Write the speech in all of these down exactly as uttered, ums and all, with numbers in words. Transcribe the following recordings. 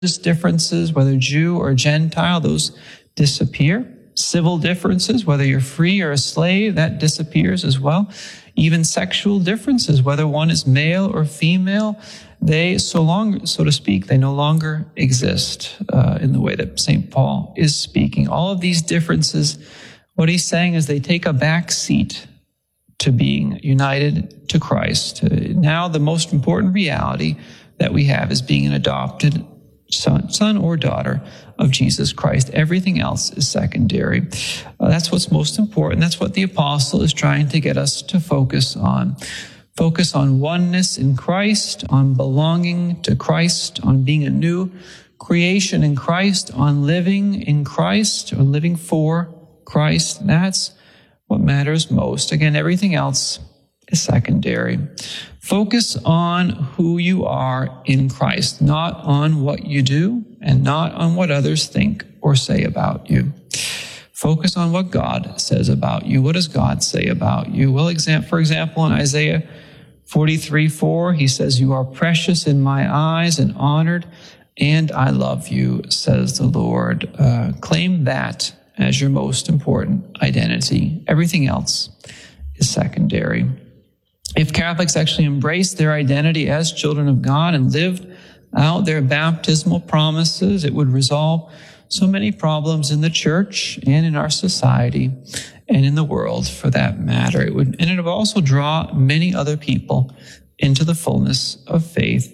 differences, whether Jew or Gentile, those disappear. Civil differences, whether you're free or a slave, that disappears as well. Even sexual differences, whether one is male or female, they, so long, so to speak, they no longer exist uh, in the way that Saint Paul is speaking. All of these differences, what he's saying is they take a back seat to being united to Christ. Now, the most important reality that we have is being an adopted son, son or daughter of Jesus Christ. Everything else is secondary. Uh, that's what's most important. That's what the apostle is trying to get us to focus on. Focus on oneness in Christ, on belonging to Christ, on being a new creation in Christ, on living in Christ, or living for Christ. That's what matters most. Again, everything else is secondary. Focus on who you are in Christ, not on what you do and not on what others think or say about you. Focus on what God says about you. What does God say about you? Well, for example, in Isaiah forty-three four, he says, "You are precious in my eyes and honored, and I love you," says the Lord. Uh, claim that as your most important identity. Everything else is secondary. If Catholics actually embraced their identity as children of God and lived out their baptismal promises, it would resolve so many problems in the church and in our society and in the world for that matter. It would, and it would also draw many other people into the fullness of faith.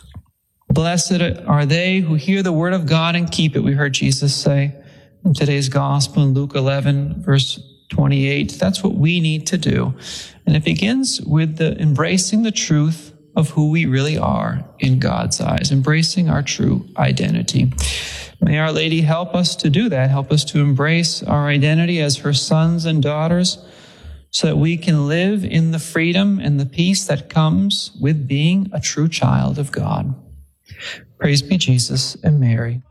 Blessed are they who hear the word of God and keep it, we heard Jesus say in today's gospel in Luke eleven, verse twenty-eight. That's what we need to do. And it begins with the embracing the truth of who we really are in God's eyes, embracing our true identity. May Our Lady help us to do that, help us to embrace our identity as her sons and daughters so that we can live in the freedom and the peace that comes with being a true child of God. Praise be Jesus and Mary.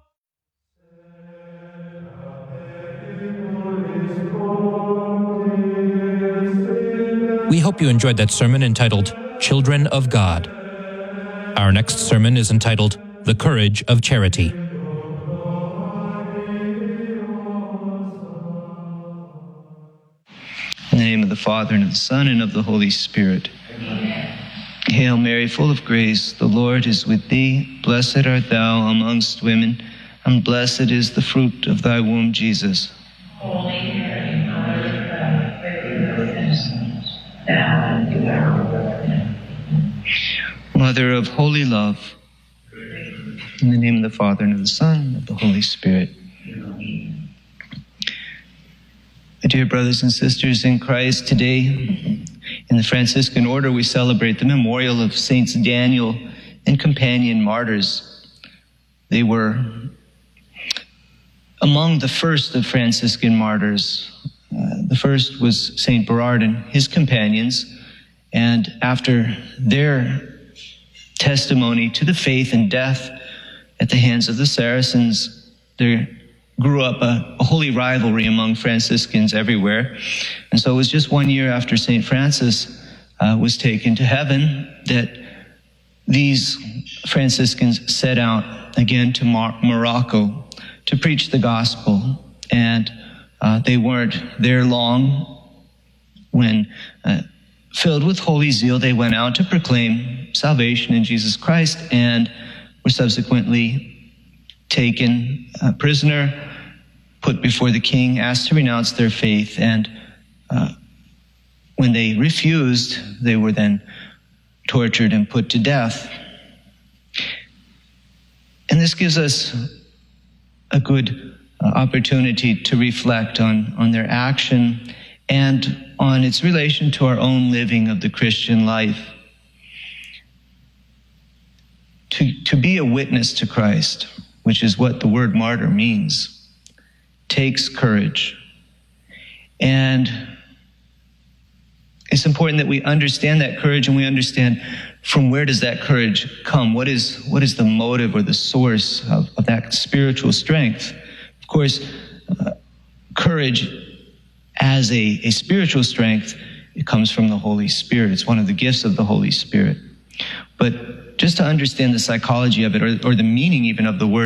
We hope you enjoyed that sermon entitled Children of God. Our next sermon is entitled The Courage of Charity. In the name of the Father, and of the Son, and of the Holy Spirit. Amen. Hail Mary, full of grace, the Lord is with thee. Blessed art thou amongst women, and blessed is the fruit of thy womb, Jesus. Holy Mary, Mother of God, pray for us sinners, now and at the hour of our death. Mother of holy love, in the name of the Father, and of the Son, and of the Holy Spirit. Amen. My dear brothers and sisters in Christ, today in the Franciscan order we celebrate the memorial of Saints Daniel and companion martyrs. They were among the first of Franciscan martyrs. Uh, the first was Saint Berard and his companions, and after their testimony to the faith and death at the hands of the Saracens, there grew up a, a holy rivalry among Franciscans everywhere. And so it was just one year after Saint Francis uh, was taken to heaven that these Franciscans set out again to Mar- Morocco to preach the gospel. And uh, they weren't there long when, uh, filled with holy zeal, they went out to proclaim salvation in Jesus Christ and were subsequently taken uh, prisoner, put before the king, asked to renounce their faith, and uh, when they refused, they were then tortured and put to death. And this gives us a good uh, opportunity to reflect on, on their action and on its relation to our own living of the Christian life. To, to be a witness to Christ, which is what the word martyr means, takes courage. And it's important that we understand that courage and we understand from where does that courage come? What is, what is the motive or the source of, of that spiritual strength? Of course, uh, courage as a, a spiritual strength, it comes from the Holy Spirit. It's one of the gifts of the Holy Spirit. But just to understand the psychology of it, or, or the meaning even of the word